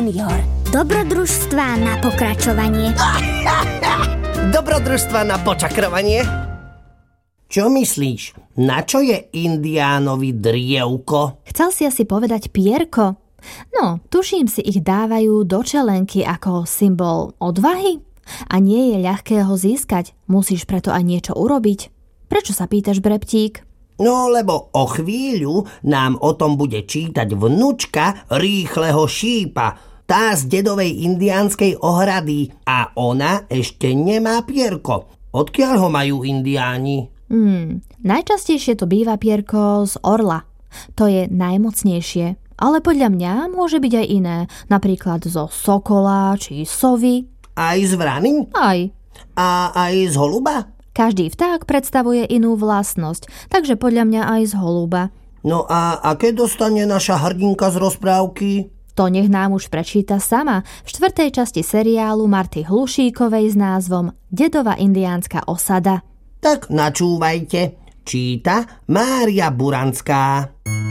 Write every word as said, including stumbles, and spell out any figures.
junior. Dobrodružstvá na pokračovanie. Dobrodružstvá na počakrovanie? Čo myslíš? Na čo je indiánovi drievko? Chcel si asi povedať pierko. No, tuším si ich dávajú do čelenky ako symbol odvahy. A nie je ľahké ho získať. Musíš preto aj niečo urobiť. Prečo sa pýtaš, Breptík? No, lebo o chvíľu nám o tom bude čítať vnučka Rýchleho šípa, tá z dedovej indiánskej ohrady, a ona ešte nemá pierko. Odkiaľ ho majú indiáni? Hmm, najčastejšie to býva pierko z orla. To je najmocnejšie, ale podľa mňa môže byť aj iné, napríklad zo sokola či sovy. Aj z vrany? Aj. A aj z holuba? Každý vták predstavuje inú vlastnosť, takže podľa mňa aj z holuba. No a aké dostane naša hrdinka z rozprávky? To nech nám už prečíta sama v štvrtej časti seriálu Marty Hlušíkovej s názvom Dedova indiánska osada. Tak načúvajte. Číta Mária Buranská.